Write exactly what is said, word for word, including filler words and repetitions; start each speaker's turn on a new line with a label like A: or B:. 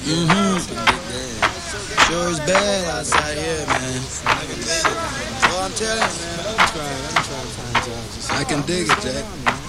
A: Mm-hmm. Sure is bad outside here, man. Well, I'm telling you, man. I can dig it, Jack.